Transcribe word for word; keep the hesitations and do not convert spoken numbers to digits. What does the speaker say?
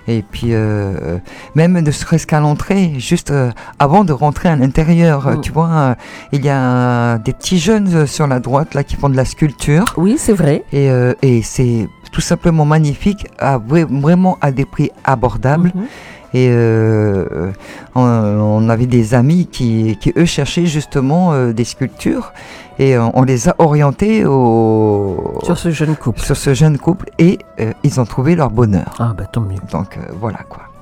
Et puis, euh, même ne serait-ce qu'à l'entrée, juste euh, avant de rentrer à l'intérieur, Mm. tu vois, euh, il y a des petits jeunes euh, sur la droite là qui font de la sculpture. Oui, c'est vrai. Et, euh, et c'est tout simplement magnifique, à, vraiment à des prix abordables. Mhm. Et euh, on, on avait des amis qui, qui eux cherchaient justement euh, des sculptures et euh, on les a orientés au, Sur ce jeune couple. sur ce jeune couple et euh, ils ont trouvé leur bonheur. Ah bah tant mieux. Donc euh, voilà quoi.